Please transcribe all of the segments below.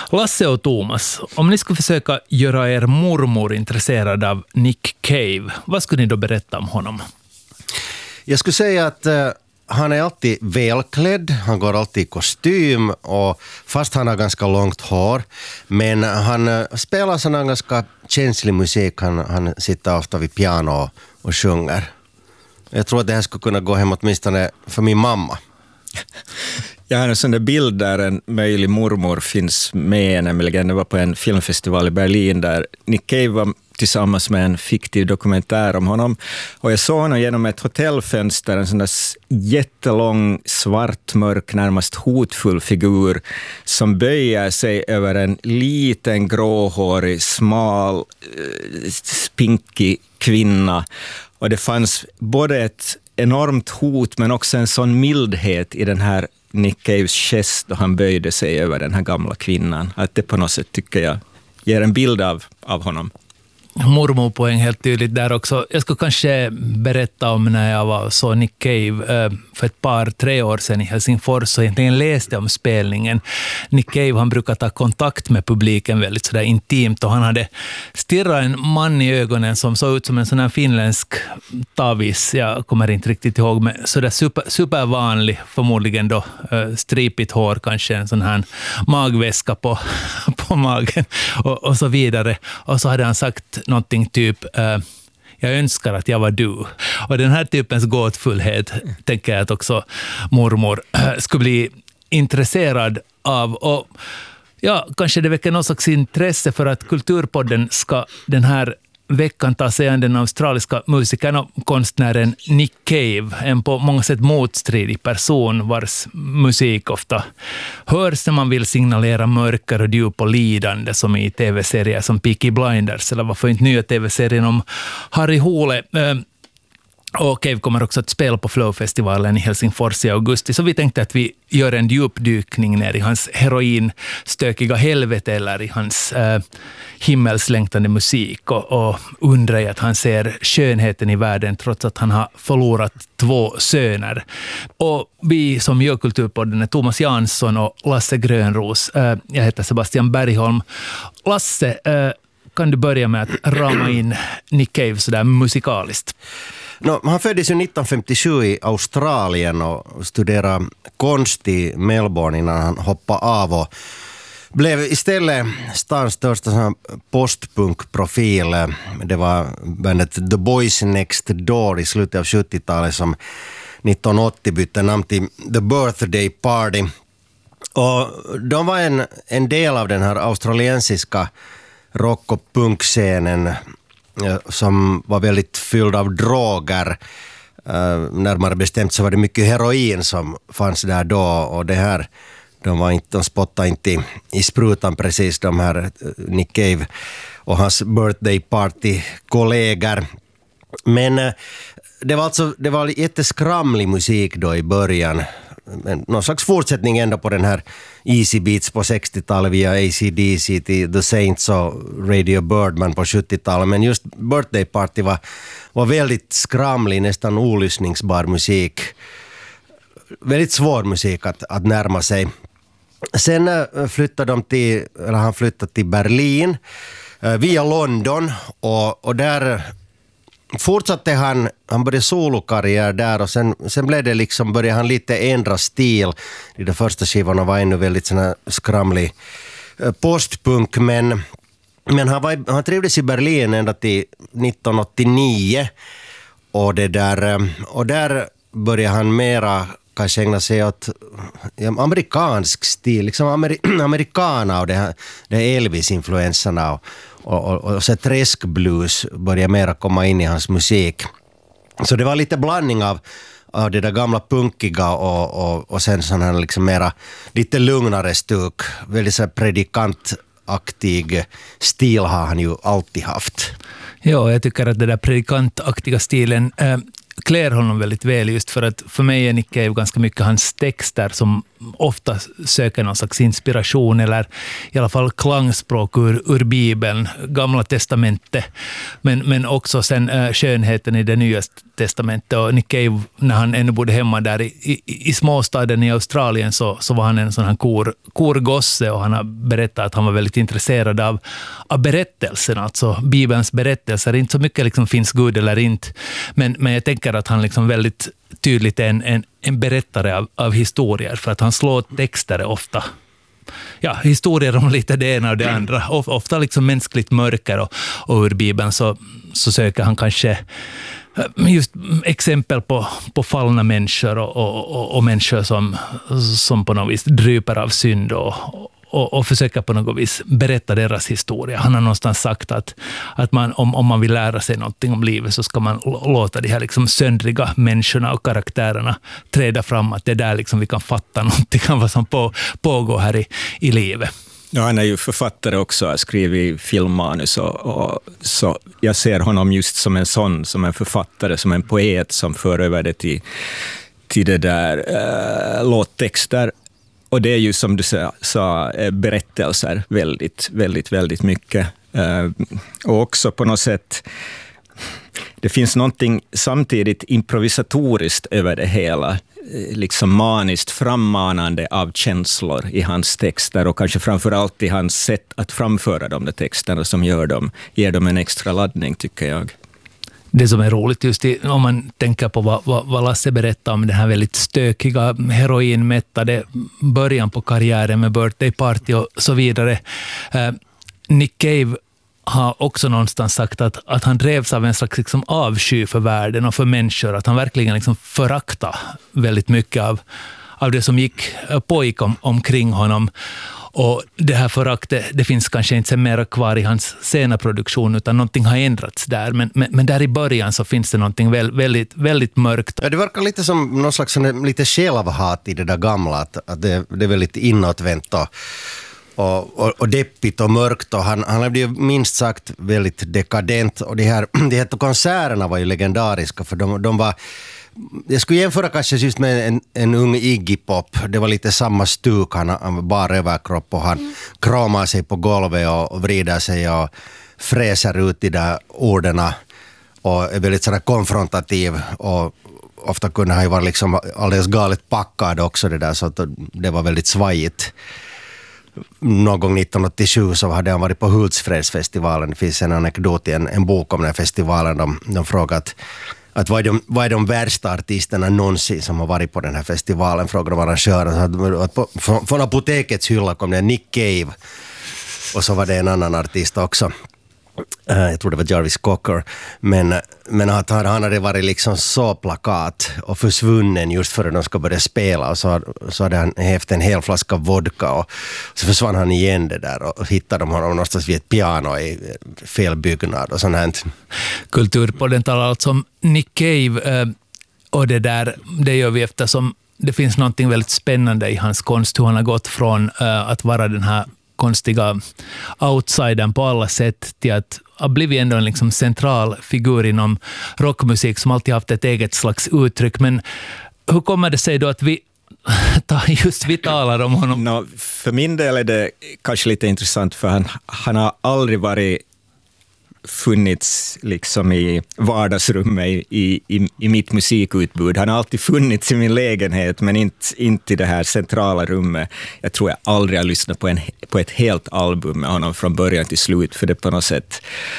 Lasse och Thomas, om ni skulle försöka göra er mormor intresserad av Nick Cave, vad skulle ni då berätta om honom? Jag skulle säga att han är alltid välklädd, han går alltid i kostym och fast han har ganska långt hår, men han spelar sån ganska känslig musik, han sitter ofta vid piano och sjunger. Jag tror att det här skulle kunna gå hem åtminstone för min mamma. Jag har en sån där bild där en möjlig mormor finns med, nämligen det var på en filmfestival i Berlin där Nick Cave var tillsammans med en fiktiv dokumentär om honom. Och jag såg honom genom ett hotellfönster, en sån där jättelång, svart, mörk, närmast hotfull figur som böjer sig över en liten, gråhårig, smal, spinkig kvinna. Och det fanns både ett enormt hot men också en sån mildhet i den här Nick Caves gest då han böjde sig över den här gamla kvinnan. Att det på något sätt tycker jag ger en bild av honom. Mormorpoäng helt tydligt där också. Jag skulle kanske berätta om när jag så Nick Cave för ett 3 år sedan i Helsingfors och egentligen läste om spelningen. Nick Cave, han brukar ta kontakt med publiken väldigt sådär intimt och han hade stirrat en man i ögonen som såg ut som en sån här finländsk tavis, jag kommer inte riktigt ihåg, men sådär supervanlig, förmodligen då stripigt hår, kanske en sån här magväska på magen och så vidare. Och så hade han sagt någonting typ jag önskar att jag var du. Och den här typens gåtfullhet tänker jag att också mormor skulle bli intresserad av. Och ja, kanske det väcker någon slags intresse för att Kulturpodden ska den här veckan ta sig an den australiska musikern och konstnären Nick Cave, en på många sätt motstridig person vars musik ofta hörs när man vill signalera mörker och djup och lidande, som i tv-serier som Peaky Blinders eller varför inte nya tv-serien om Harry Hole. Och Cave kommer också att spela på Flow-festivalen i Helsingfors i augusti, så vi tänkte att vi gör en djupdykning ner i hans heroinstökiga helvete eller i hans himmelslängtande musik och undrar att han ser skönheten i världen trots att han har förlorat 2 söner. Och vi som gör Kulturpodden är Thomas Jansson och Lasse Grönros. Jag heter Sebastian Bergholm. Lasse, kan du börja med att rama in Nick Cave sådär musikaliskt? Han föddes ju 1957 i Australien och studerade konst i Melbourne innan han hoppade av och blev istället stans största postpunkprofil. Det var bandet The Boys Next Door i slutet av 70-talet som 1980 bytte namn till The Birthday Party. Och de var en del av den här australiensiska rock- och punkscenen som var väldigt fylld av droger. Närmare bestämt så var det mycket heroin som fanns där då, och det här, de spottade inte i sprutan precis, de här Nick Cave och hans birthday party-kollegor. Men det var jätteskramlig musik då i början. Någon slags fortsättning ändå på den här Easy Beats på 60-talet via AC/DC till The Saints och Radio Birdman på 70-talet. Men just Birthday Party var väldigt skramlig, nästan olyssningsbar musik. Väldigt svår musik att närma sig. Sen han flyttade till Berlin via London och där fortsatte han började solokarriär där och sen blev det liksom, började han lite ändra stil. De första skivorna var ännu väldigt såna skramlig postpunk, men han trivdes i Berlin ända till 1989 och där började han mera kanske ägna sig åt amerikansk stil, liksom americana och det Elvis-influenserna och så träskblues började mera komma in i hans musik. Så det var lite blandning av det där gamla punkiga och sen sån här liksom mera lite lugnare stuk. Väldigt så predikantaktig stil har han ju alltid haft. Ja, jag tycker att den där predikantaktiga stilen klär honom väldigt väl, just för att för mig är Nick Cave ganska mycket hans texter som ofta söker någon slags inspiration eller i alla fall klangspråk ur Bibeln, Gamla testamentet, men också sen skönheten i det nya testamentet. Och Nick Cave, när han ännu bodde hemma där i småstaden i Australien, så var han en sån här korgosse, och han har berättat att han var väldigt intresserad av berättelsen, alltså Bibelns berättelser. Inte så mycket liksom finns Gud eller inte, men jag tänker att han liksom väldigt tydligt är en berättare av historier, för att han slår texter ofta. Ja, historier om lite det ena och det andra. Ofta liksom mänskligt mörker, och ur Bibeln så söker han kanske just exempel på fallna människor och människor som på något vis dryper av synd och försöka på något vis berätta deras historia. Han har någonstans sagt att man, om man vill lära sig någonting om livet, så ska man låta de här liksom söndriga människorna och karaktärerna träda fram, att det är där liksom vi kan fatta någonting av vad som pågår här i livet. Ja, han är ju författare också, har skrivit filmmanus, och så jag ser honom just som en författare, som en poet som för över det till det där låttexter. Och det är ju, som du sa, berättelser väldigt, väldigt, väldigt mycket. Och också på något sätt, det finns någonting samtidigt improvisatoriskt över det hela, liksom maniskt frammanande av känslor i hans texter, och kanske framförallt i hans sätt att framföra de där texterna som ger dem en extra laddning, tycker jag. Det som är roligt just om man tänker på vad Lasse berättar om den här väldigt stökiga, heroinmättade början på karriären med birthday party och så vidare. Nick Cave har också någonstans sagt att han drevs av en slags liksom avsky för världen och för människor, att han verkligen liksom föraktade väldigt mycket av det som pågick omkring honom. Och det här föraktet, det finns kanske inte mer kvar i hans sena produktion, utan någonting har ändrats där. Men där i början så finns det någonting väldigt, väldigt mörkt. Ja, det verkar lite som någon slags lite självhat i det där gamla, att det är väldigt inåtvänt och deppigt och mörkt, och han blev ju minst sagt väldigt dekadent, och de här konserterna var ju legendariska, för de var, jag skulle jämföra kanske just med en ung Iggy Pop. Det var lite samma stuk, han bar överkropp och han kramar sig på golvet och vrider sig och fräser ut i de orden och är väldigt sådär konfrontativ, och ofta kunde han ju vara liksom alldeles galet packad också, det där, så att det var väldigt svajigt. Någon gång 1987 så hade han varit på Hultsfredsfestivalen. Det finns en anekdot i en bok om den här festivalen. De frågat att vad är de värsta artisterna någonsin som har varit på den här festivalen, frågade arrangören. Från apotekets hylla kom det Nick Cave, och så var det en annan artist också. Jag tror det var Jarvis Cocker, men att han hade varit liksom så plakat och försvunnen just före de ska börja spela, och så hade han hävt en hel flaska vodka, och så försvann han igen det där, och hittade de honom någonstans vid ett piano i fel byggnad och sånt här. Kulturpodden talar alltså om Nick Cave, och det gör vi eftersom det finns någonting väldigt spännande i hans konst, hur han har gått från att vara den här konstiga outsidern på alla sätt till att ha blivit ändå en liksom central figur inom rockmusik som alltid haft ett eget slags uttryck. Men hur kommer det sig då att vi talar om honom? För min del är det kanske lite intressant, för han har aldrig varit funnits liksom i vardagsrummet i mitt musikutbud. Han har alltid funnits i min lägenhet, men inte i det här centrala rummet. Jag tror jag aldrig har lyssnat på ett helt album med honom från början till slut, för det på något sätt...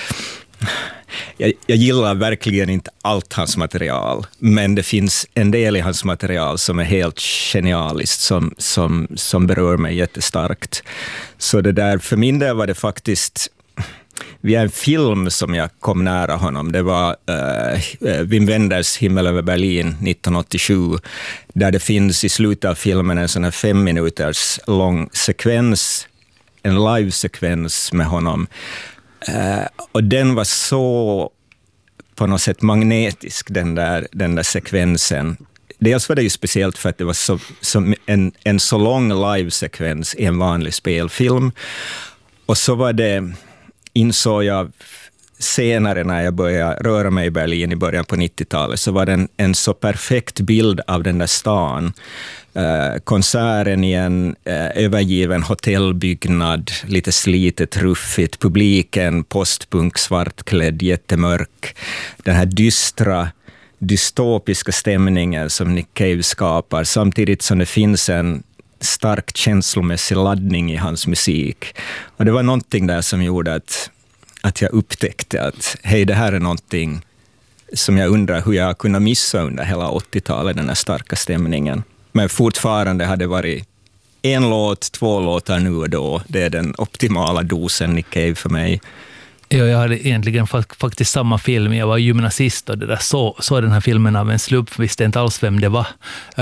Jag gillar verkligen inte allt hans material, men det finns en del i hans material som är helt genialiskt, som berör mig jättestarkt. Så det där, för min del var det faktiskt via en film som jag kom nära honom. Det var Wim Wenders Himmel över Berlin 1987, där det finns i slutet av filmen en sån här 5 minuters lång sekvens, en live-sekvens med honom. Och den var så på något sätt magnetisk, den där sekvensen. Dels var det ju speciellt för att det var en så lång live-sekvens i en vanlig spelfilm. Och så var det, insåg jag senare när jag började röra mig i Berlin i början på 90-talet så var det en så perfekt bild av den där stan. Konserten i en övergiven hotellbyggnad, lite slitet, ruffigt, publiken, postpunk, svartklädd, jättemörk. Den här dystra, dystopiska stämningen som Nick Cave skapar, samtidigt som det finns en stark känslomässig laddning i hans musik. Och det var någonting där som gjorde att jag upptäckte att hej, det här är någonting som jag undrar hur jag kunde missa under hela 80-talet, den här starka stämningen. Men fortfarande hade det varit 1 låt, 2 låtar nu och då. Det är den optimala dosen Nick Cave för mig. Ja, jag hade egentligen faktiskt samma film. Jag var gymnasist och det där så den här filmen av en slump, visste inte alls vem det var.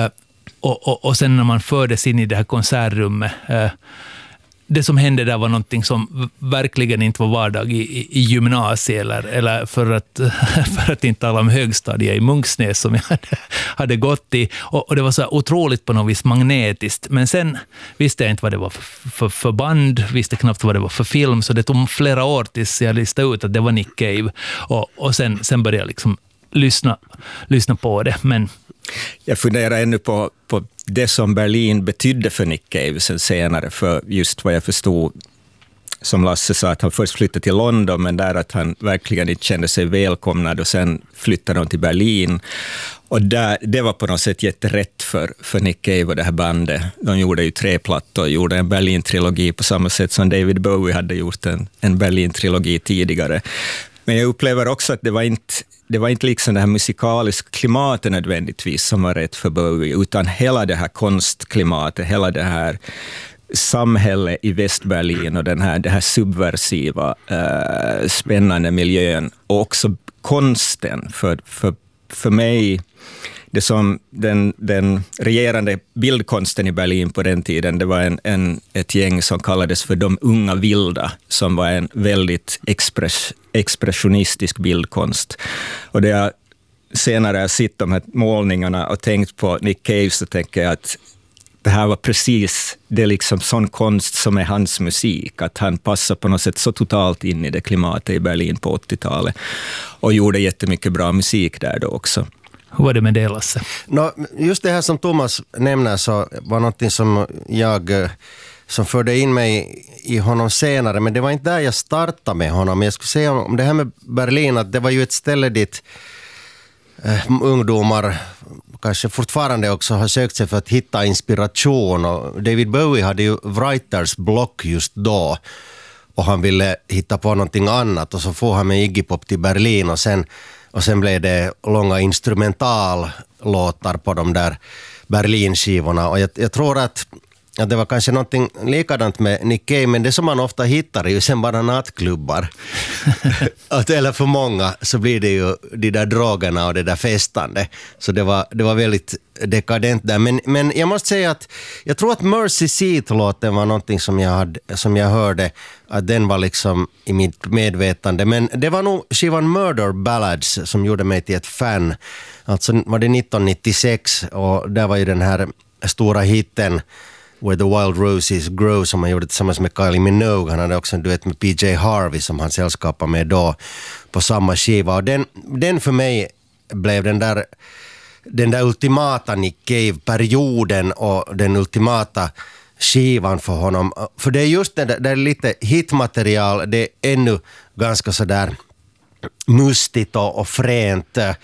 Och sen när man fördes in i det här konsertrummet, det som hände där var någonting som verkligen inte var vardag i gymnasiet eller för att inte tala om högstadiet i Munksnäs som jag hade gått i. Och det var så otroligt på något vis magnetiskt. Men sen visste jag inte vad det var för band, visste knappt vad det var för film, så det tog flera år tills jag listade ut att det var Nick Cave. Och sen började jag liksom lyssna på det. Men jag funderar ännu på det som Berlin betydde för Nick Cave sen senare, för just vad jag förstod, som Lasse sa, att han först flyttade till London, men där att han verkligen inte kände sig välkomnad, och sen flyttade han till Berlin. Och det var på något sätt jätterätt för Nick Cave och det här bandet. De gjorde ju 3 plattor, gjorde en Berlin-trilogi på samma sätt som David Bowie hade gjort en Berlin-trilogi tidigare. Men jag upplever också att det var inte liksom det här musikaliska klimatet nödvändigtvis som var rätt för Bowie, utan hela det här konstklimatet, hela det här samhället i Västberlin och det här subversiva, spännande miljön, och också konsten. För mig, det som den regerande bildkonsten i Berlin på den tiden, det var ett gäng som kallades för de unga vilda, som var en väldigt expressionistisk bildkonst. Och det jag senare har sett de här målningarna och tänkt på Nick Cave, så tänker jag att det här var precis det, liksom sån konst som är hans musik, att han passar på något sätt så totalt in i det klimatet i Berlin på 80-talet och gjorde jättemycket bra musik där då också. Hur var det med det, Lasse? Just det här som Thomas nämner så var någonting som som förde in mig i honom senare, men det var inte där jag startade med honom. Jag skulle säga om det här med Berlin, att det var ju ett ställe dit ungdomar kanske fortfarande också har sökt sig för att hitta inspiration, och David Bowie hade ju writers block just då och han ville hitta på någonting annat, och så får han med Iggy Pop till Berlin, och sen blev det långa instrumentallåtar på de där Berlin-skivorna. Och jag tror att det var kanske någonting likadant med Nick Cave, men det som man ofta hittar är ju sen bara nattklubbar. Eller för många så blir det ju de där drogerna och det där festande. Så det var väldigt dekadent där. Men jag måste säga att jag tror att Mercy Seat-låten var någonting som jag hörde, att den var liksom i mitt medvetande. Men det var nog skivan Murder Ballads som gjorde mig till ett fan. Alltså var det 1996, och där var ju den här stora hitten Where the Wild Roses Grow som han gjorde tillsammans med Kylie Minogue. Han hade också en duett med PJ Harvey som han sällskapade med då på samma skiva. Och den för mig blev den där ultimata Nick Cave-perioden och den ultimata skivan för honom. För det är just det är lite hitmaterial, det är ännu ganska sådär mustigt och fränt.